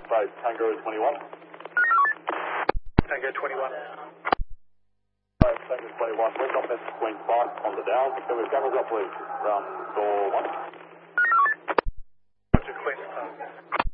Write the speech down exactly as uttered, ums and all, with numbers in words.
base, Tango twenty-one. Tango twenty-one. Base, Tango twenty-one, we're not between Mike on the down, so we're cameras up, please. Round four.